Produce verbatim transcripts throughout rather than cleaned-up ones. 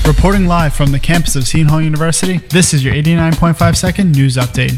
Reporting live from the campus of Seton Hall University, this is your eighty-nine point five second news update.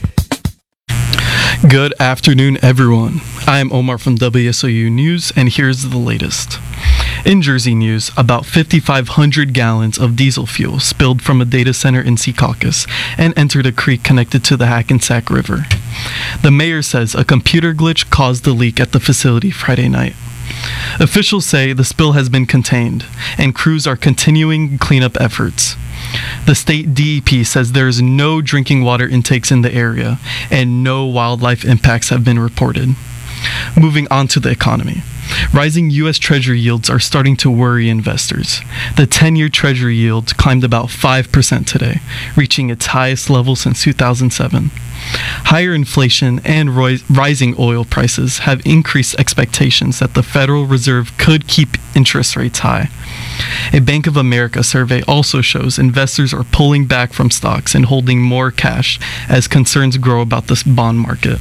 Good afternoon, everyone. I am Omar from W S O U News, and here's the latest. In Jersey news, about fifty-five hundred gallons of diesel fuel spilled from a data center in Secaucus and entered a creek connected to the Hackensack River. The mayor says a computer glitch caused the leak at the facility Friday night. Officials say the spill has been contained, and crews are continuing cleanup efforts. The state D E P says there is no drinking water intakes in the area, and no wildlife impacts have been reported. Moving on to the economy. Rising U S Treasury yields are starting to worry investors. The ten-year Treasury yield climbed about five percent today, reaching its highest level since two thousand seven. Higher inflation and ro- rising oil prices have increased expectations that the Federal Reserve could keep interest rates high. A Bank of America survey also shows investors are pulling back from stocks and holding more cash as concerns grow about this bond market.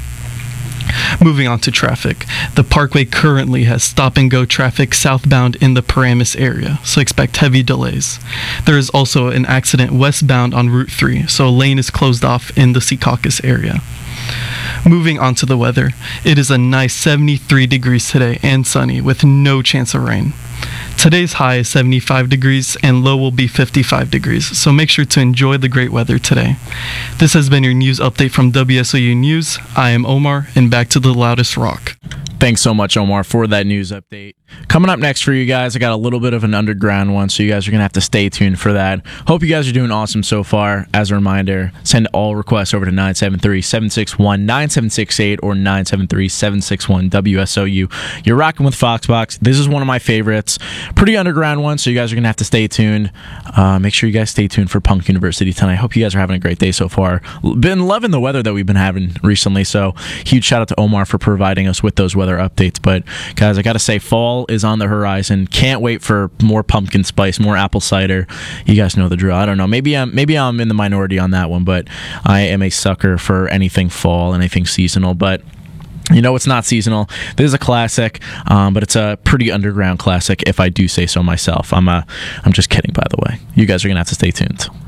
Moving on to traffic. The Parkway currently has stop-and-go traffic southbound in the Paramus area, so expect heavy delays. There is also an accident westbound on Route three, so a lane is closed off in the Secaucus area. Moving on to the weather. It is a nice seventy-three degrees today and sunny with no chance of rain. Today's high is seventy-five degrees and low will be fifty-five degrees, so make sure to enjoy the great weather today. This has been your news update from W S O U News. I am Omar, and back to the loudest rock. Thanks so much, Omar, for that news update. Coming up next for you guys, I got a little bit of an underground one, so you guys are going to have to stay tuned for that. Hope you guys are doing awesome so far. As a reminder, send all requests over to nine seven three, seven six one, nine seven six eight or nine seven three, seven six one, W S O U. You're rocking with Foxbox. This is one of my favorites. Pretty underground one, so you guys are going to have to stay tuned. Uh, make sure you guys stay tuned for Punk University tonight. Hope you guys are having a great day so far. Been loving the weather that we've been having recently, so huge shout out to Omar for providing us with those weather updates. But guys, I gotta say, fall is on the horizon. Can't wait for more pumpkin spice, more apple cider. You guys know the drill. I don't know. Maybe I'm maybe I'm in the minority on that one, but I am a sucker for anything fall, anything seasonal. But you know, it's not seasonal. This is a classic, um, but it's a pretty underground classic, if I do say so myself. I'm a, I'm just kidding, by the way. You guys are gonna have to stay tuned.